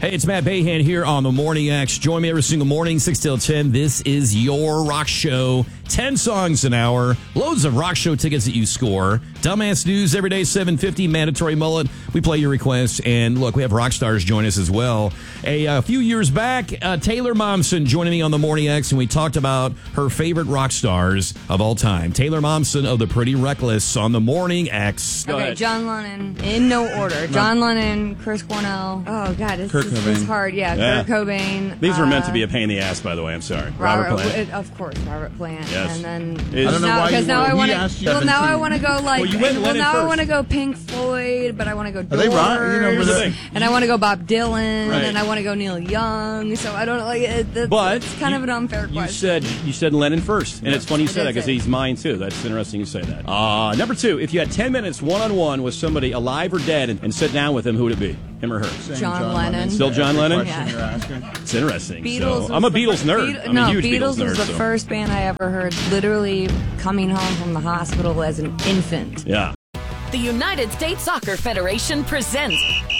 Hey, it's Matt Bayhan here on the Morning X. Join me every single morning, 6 till 10. This is your rock show. 10 songs an hour. Loads of rock show tickets that you score. Dumbass News every day, 7:50. Mandatory Mullet. We play your requests. And look, we have rock stars join us as well. A few years back, Taylor Momsen joining me on the Morning X, and we talked about her favorite rock stars of all time. Taylor Momsen of the Pretty Reckless on the Morning X. Go ahead. John Lennon, in no order. John Lennon, Chris Cornell. Oh, God, it's hard. Yeah, Kurt Cobain. These were meant to be a pain in the ass, by the way. I'm sorry. Robert Plant. Of course, Robert Plant. Yes. And then I don't know why you now I want asked to. you. Well, now I want to go like. Well, you went Lennon now first. I want to go Pink Floyd, but I want to go Doors. Are they rock? You know, Here's the thing. And I want to go Bob Dylan, Right. and I want to go Neil Young. So I don't like it. But it's kind of an unfair question. You said Lennon first, and it's funny you said that did because say he's mine too. That's interesting you say that. Number 2, if you had 10 minutes one-on-one with somebody alive or dead and sit down with him, who would it be? Him or her? John Lennon. Still John Lennon? Yeah. You're asking? It's interesting. Beatles. So, I'm a Beatles nerd. I'm a huge Beatles Beatles was nerd. the first band I ever heard. Literally coming home from the hospital as an infant. Yeah. The United States Soccer Federation presents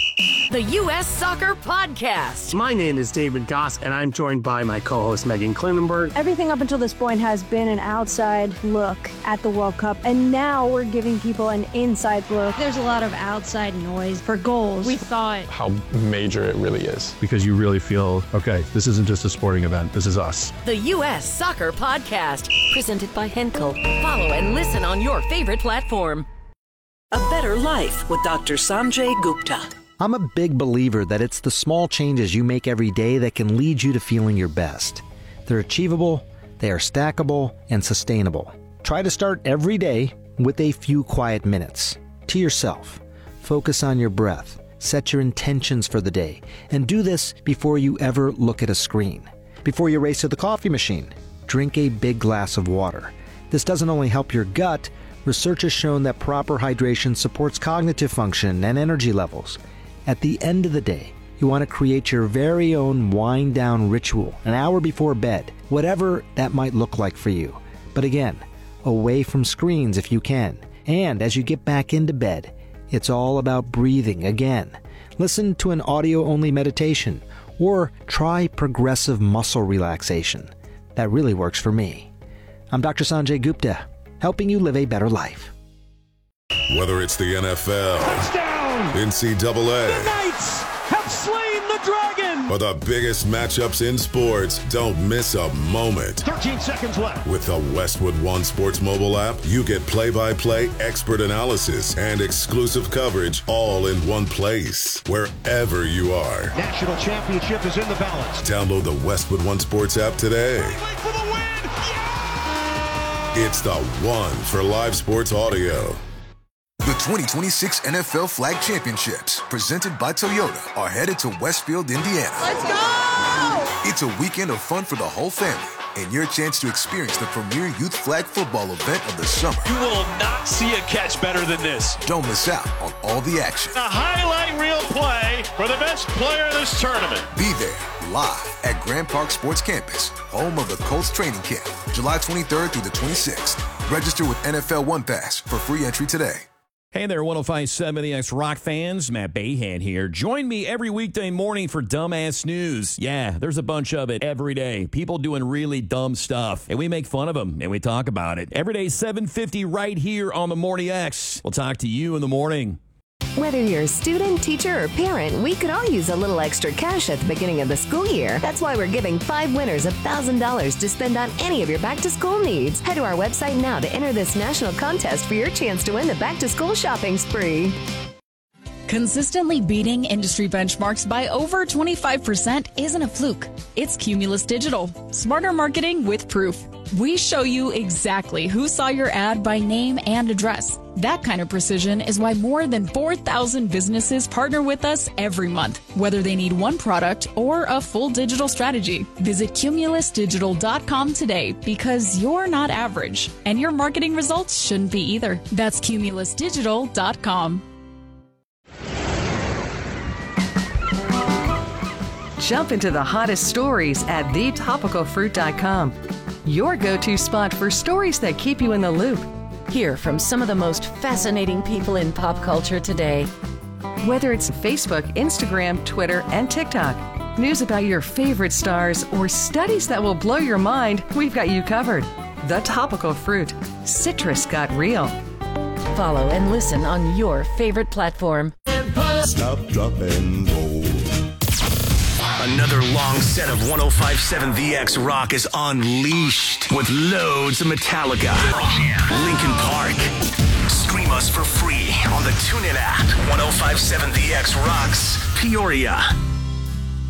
the U.S. Soccer Podcast. My name is David Goss, and I'm joined by my co-host Megan Klinenberg. Everything up until this point has been an outside look at the World Cup, and now we're giving people an inside look. There's a lot of outside noise for goals. We thought how major it really is. Because you really feel, okay, this isn't just a sporting event, this is us. The U.S. Soccer Podcast, presented by Henkel. Follow and listen on your favorite platform. A Better Life with Dr. Sanjay Gupta. I'm a big believer that it's the small changes you make every day that can lead you to feeling your best. They're achievable, they are stackable, and sustainable. Try to start every day with a few quiet minutes. To yourself. Focus on your breath. Set your intentions for the day. And do this before you ever look at a screen. Before you race to the coffee machine, drink a big glass of water. This doesn't only help your gut, research has shown that proper hydration supports cognitive function and energy levels. At the end of the day, you want to create your very own wind-down ritual an hour before bed, whatever that might look like for you. But again, away from screens if you can. And as you get back into bed, it's all about breathing again. Listen to an audio-only meditation or try progressive muscle relaxation. That really works for me. I'm Dr. Sanjay Gupta, helping you live a better life. Whether it's the NFL, touchdown, NCAA, the Knights have slain the dragon, or the biggest matchups in sports, don't miss a moment. 13 seconds left. With the Westwood One Sports mobile app, you get play-by-play expert analysis and exclusive coverage all in one place, wherever you are. National championship is in the balance. Download the Westwood One Sports app today. For the win. Yeah! It's the one for live sports audio. The 2026 NFL Flag Championships, presented by Toyota, are headed to Westfield, Indiana. Let's go! It's a weekend of fun for the whole family and your chance to experience the premier youth flag football event of the summer. You will not see a catch better than this. Don't miss out on all the action. A highlight reel play for the best player in this tournament. Be there live at Grand Park Sports Campus, home of the Colts training camp, July 23rd through the 26th. Register with NFL One Pass for free entry today. Hey there, 105.7 The X Rock fans. Matt Bayhan here. Join me every weekday morning for Dumbass News. Yeah, there's a bunch of it every day. People doing really dumb stuff, and we make fun of them, and we talk about it. Every day, 7:50 right here on the Morning X. We'll talk to you in the morning. Whether you're a student, teacher, or parent, we could all use a little extra cash at the beginning of the school year. That's why we're giving 5 winners $1,000 to spend on any of your back-to-school needs. Head to our website now to enter this national contest for your chance to win the back-to-school shopping spree. Consistently beating industry benchmarks by over 25% isn't a fluke. It's Cumulus Digital. Smarter marketing with proof. We show you exactly who saw your ad by name and address. That kind of precision is why more than 4,000 businesses partner with us every month, whether they need one product or a full digital strategy. Visit cumulusdigital.com today because you're not average, and your marketing results shouldn't be either. That's cumulusdigital.com. Jump into the hottest stories at thetopicalfruit.com. Your go-to spot for stories that keep you in the loop. Hear from some of the most fascinating people in pop culture today. Whether it's Facebook, Instagram, Twitter, and TikTok, news about your favorite stars, or studies that will blow your mind, we've got you covered. The Topical Fruit. Citrus got real. Follow and listen on your favorite platform. Stop, drop, and roll. Another long set of 105.7 The X Rock is unleashed with loads of Metallica, Linkin Park. Stream us for free on the TuneIn app. 105.7 The X Rocks, Peoria.